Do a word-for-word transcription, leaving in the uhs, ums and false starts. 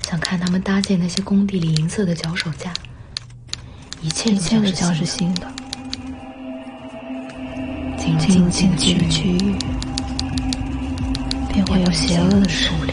想看他们搭建那些工地里银色的脚手架，一切一切都将是新的。进入禁忌的区域，便会有邪恶的事